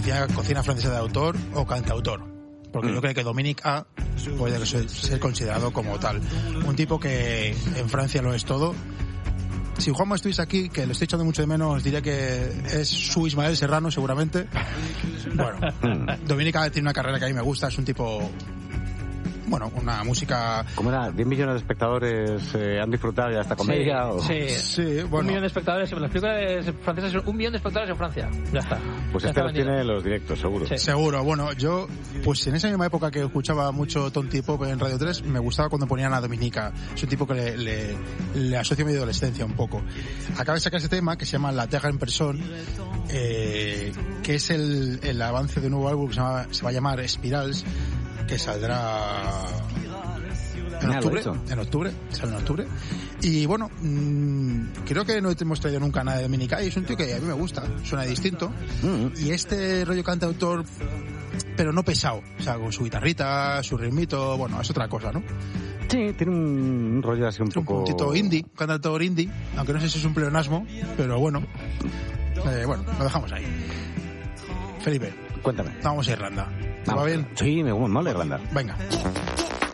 cocina francesa de autor o cantautor. Porque yo creo que Dominique A puede ser considerado como tal. Un tipo que en Francia lo es todo. Si Juanma estuviese aquí, que lo estoy echando mucho de menos, diría que es su Ismael Serrano, seguramente. Bueno, Dominique A tiene una carrera que a mí me gusta, es un tipo... Bueno, una música... ¿Cómo era? ¿10 millones de espectadores han disfrutado ya esta comedia? Sí, bueno. 1 millón de espectadores, las películas francesas son 1 millón de espectadores en Francia. Ya está. Pues ya este está lo tiene en los directos, seguro. Sí. Seguro, bueno, yo, pues en esa misma época que escuchaba mucho Tonti Pop en Radio 3, me gustaba cuando ponían a Dominica. Es un tipo que le asocio a mi adolescencia un poco. Acaba de sacar ese tema que se llama La Terre en Person, que es el avance de un nuevo álbum que se va a llamar Spirals, que saldrá en octubre, sale en octubre. Y bueno, creo que no hemos traído nunca nada de Dominica y es un tío que a mí me gusta, suena distinto. Y este rollo cantautor, pero no pesado, o sea, con su guitarrita, su ritmito, bueno, es otra cosa, ¿no? Sí, tiene un rollo así un poco... Un puntito indie, un cantautor indie, aunque no sé si es un pleonasmo, pero bueno, lo dejamos ahí. Felipe, cuéntame. Vamos a Irlanda. ¿Te va bien? Sí, me mola Irlanda. Venga.